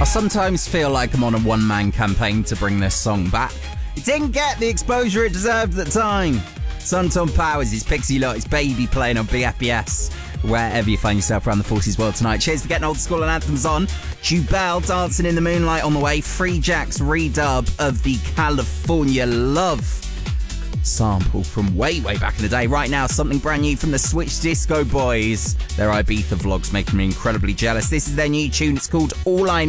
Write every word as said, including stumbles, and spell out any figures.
I sometimes feel like I'm on a one-man campaign to bring this song back. It didn't get the exposure it deserved at the time. Sunton Powers, it's Pixie Lot, it's Baby playing on B F B S. Wherever you find yourself around the Forces world tonight. Cheers for getting old school and anthems on. Jubel, Dancing in the Moonlight on the way. Free Jack's redub of the California Love sample from way, way back in the day. Right now, something brand new from the Switch Disco Boys. Their Ibiza vlogs making me incredibly jealous. This is their new tune. It's called All I